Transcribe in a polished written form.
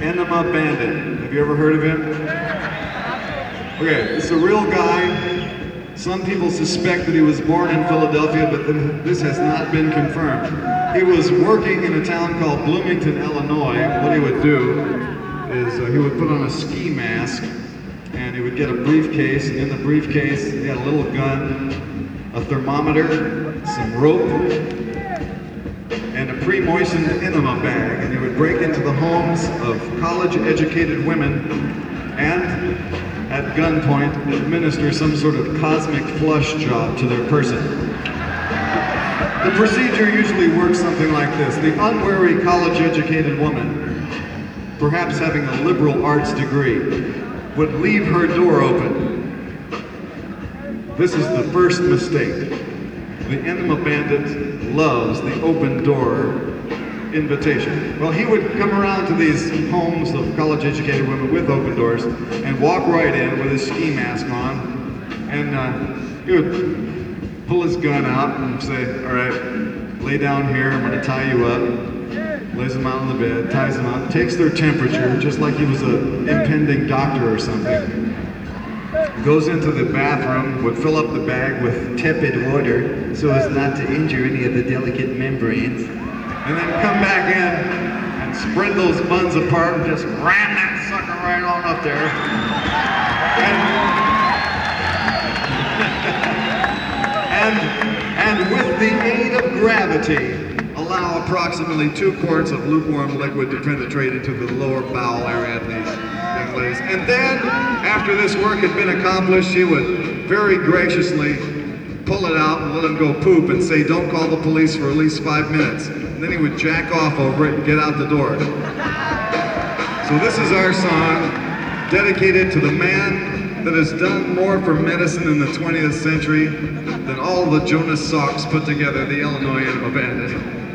Enema Bandit. Have you ever heard of him? Okay, it's a real guy. Some people suspect that he was born in Philadelphia, but this has not been confirmed. He was working in a town called Bloomington, Illinois. What he would do is he would put on a ski mask, and he would get a briefcase. In the briefcase, he had a little gun, a thermometer, some rope, and a pre-moistened enema bag. And he would break into the homes of college-educated women and, at gunpoint, administer some sort of cosmic flush job to their person. The procedure usually works something like this. The unwary college-educated woman, perhaps having a liberal arts degree, would leave her door open. This is the first mistake. The Enema Bandit loves the open door invitation. Well, he would come around to these homes of college-educated women with open doors and walk right in with his ski mask on, and he would pull his gun out and say, all right, lay down here, I'm gonna tie you up. Lays them out on the bed, ties them up, takes their temperature, just like he was an impending doctor or something. Goes into the bathroom, would fill up the bag with tepid water so as not to injure any of the delicate membranes, and then come back in and spread those buns apart and just ram that sucker right on up there. And with the aid of gravity, allow approximately 2 quarts of lukewarm liquid to penetrate into the lower bowel area of these young ladies. And then, after this work had been accomplished, she would very graciously pull it out and let him go poop and say, don't call the police for at least 5 minutes. And then he would jack off over it and get out the door. So this is our song, dedicated to the man that has done more for medicine in the 20th century than all the Jonas Salks put together, the Illinois Enema Bandit.